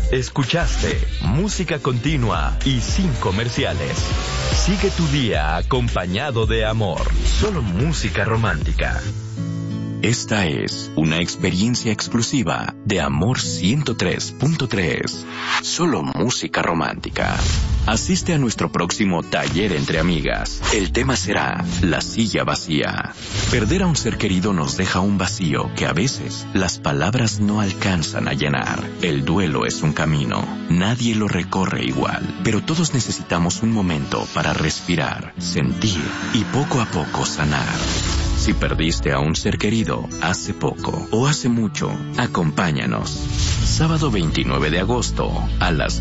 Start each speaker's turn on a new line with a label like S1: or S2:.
S1: Escuchaste música continua y sin comerciales. Sigue tu día acompañado de amor. Solo música romántica.
S2: Esta es una experiencia exclusiva de Amor 103.3. Solo música romántica. Asiste a nuestro próximo taller entre amigas. El tema será la silla vacía. Perder a un ser querido nos deja un vacío que a veces las palabras no alcanzan a llenar. El duelo es un camino. Nadie lo recorre igual, pero todos necesitamos un momento para respirar, sentir y poco a poco sanar. Si perdiste a un ser querido hace poco o hace mucho, acompáñanos. Sábado 29 de agosto a las